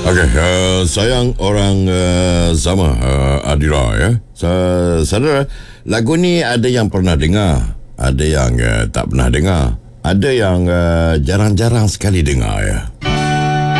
Okey, sayang orang sama Adira ya. Saudara, lagu ni ada yang pernah dengar, ada yang tak pernah dengar, ada yang jarang-jarang sekali dengar ya.